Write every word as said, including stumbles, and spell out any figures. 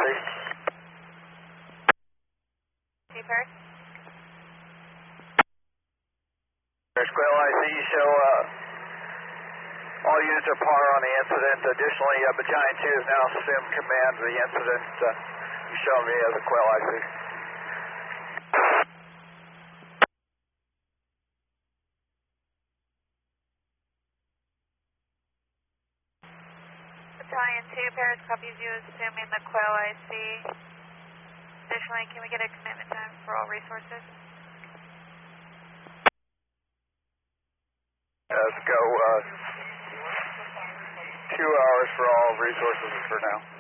three. Two Paris. Paris Quail I C, show uh, all units are par on the incident. Additionally, uh, Battalion two has now assumed command of the incident. Uh, you show me as a Quail I C. Battalion two, Paris copies you, assuming the Quail I C. Additionally, can we get a commitment time for all resources? Let's go uh, two hours for all resources for now.